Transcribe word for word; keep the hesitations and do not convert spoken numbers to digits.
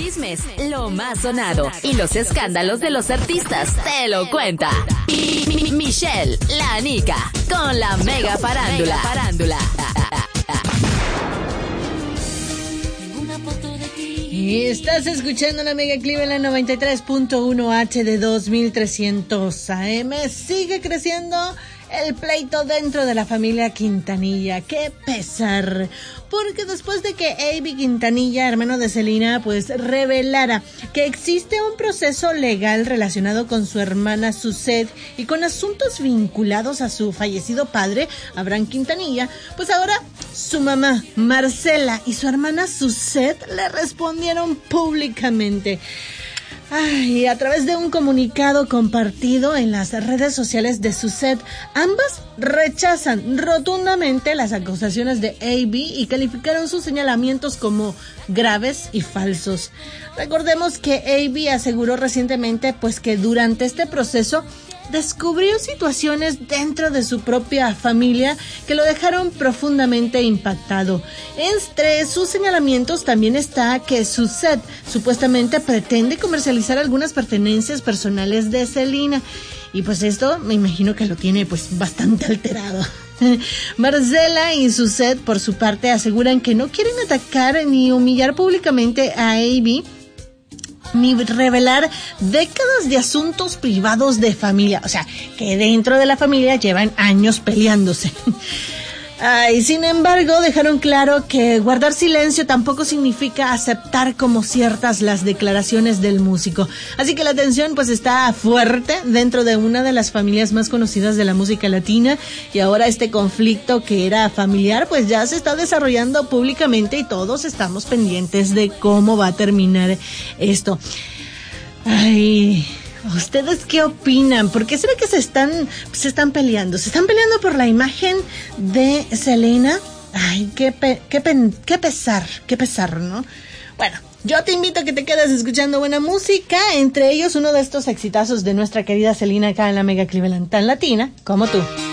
chismes, lo más sonado y los escándalos de los artistas te lo cuenta Mi- Mi- Michelle, la Nica, con la mega farándula. farándula. Y estás escuchando la Mega Cleveland noventa y tres punto uno H de dos mil trescientos A M. Sigue creciendo el pleito dentro de la familia Quintanilla. ¡Qué pesar! Porque después de que Avi Quintanilla, hermano de Selena, pues revelara que existe un proceso legal relacionado con su hermana Suzette y con asuntos vinculados a su fallecido padre, Abraham Quintanilla, pues ahora su mamá, Marcela, y su hermana Suzette le respondieron públicamente. Ay, a través de un comunicado compartido en las redes sociales de Suzette, ambas rechazan rotundamente las acusaciones de Avi y calificaron sus señalamientos como graves y falsos. Recordemos que Avi aseguró recientemente pues que durante este proceso descubrió situaciones dentro de su propia familia que lo dejaron profundamente impactado. Entre sus señalamientos también está que Suzette supuestamente pretende comercializar algunas pertenencias personales de Selena. Y pues esto me imagino que lo tiene pues bastante alterado. Marcela y Suzette por su parte aseguran que no quieren atacar ni humillar públicamente a Avi, ni revelar décadas de asuntos privados de familia. O sea, que dentro de la familia llevan años peleándose. Ay, sin embargo, dejaron claro que guardar silencio tampoco significa aceptar como ciertas las declaraciones del músico. Así que la tensión pues está fuerte dentro de una de las familias más conocidas de la música latina, y ahora este conflicto que era familiar pues ya se está desarrollando públicamente y todos estamos pendientes de cómo va a terminar esto. Ay... ¿Ustedes qué opinan? ¿Por qué será que se están se están peleando? ¿Se están peleando por la imagen de Selena? Ay, qué pe, qué, pen, qué pesar, qué pesar, ¿no? Bueno, yo te invito a que te quedes escuchando buena música, entre ellos uno de estos exitazos de nuestra querida Selena acá en la Mega Cleveland, tan latina como tú.